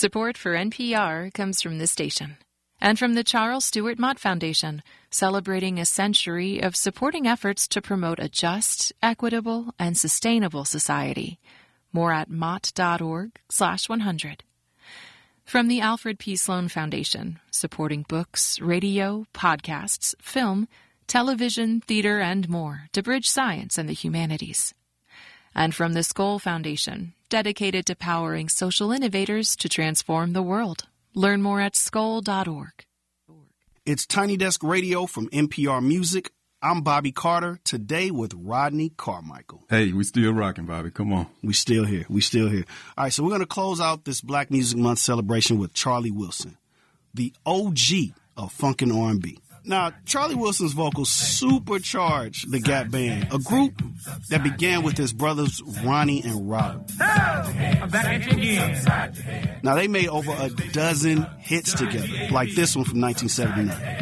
Support for NPR comes from this station and from the Charles Stewart Mott Foundation, celebrating a century of supporting efforts to promote a just, equitable, and sustainable society. More at mott.org/100. From the Alfred P. Sloan Foundation, supporting books, radio, podcasts, film, television, theater, and more to bridge science and the humanities. And from the Skoll Foundation, dedicated to powering social innovators to transform the world. Learn more at skoll.org. It's Tiny Desk Radio from NPR Music. I'm Bobby Carter, today with Rodney Carmichael. Hey, we still rocking, Bobby. Come on. We still here. All right, so we're going to close out this Black Music Month celebration with Charlie Wilson, the OG of funk and R&B. Now, Charlie Wilson's vocals supercharged the Gap Band, a group that began with his brothers Ronnie and Robert. I'm back at you again. Now, they made over a dozen hits together, like this one from 1979.